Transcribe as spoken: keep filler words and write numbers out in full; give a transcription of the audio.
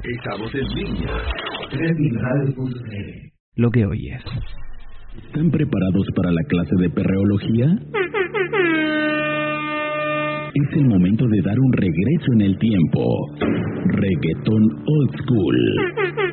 Estamos en línea. Trending Radio punto c l. Lo que oyes. ¿Están preparados para la clase de perreología? Es el momento de dar un regreso en el tiempo. Reggaetón Old School.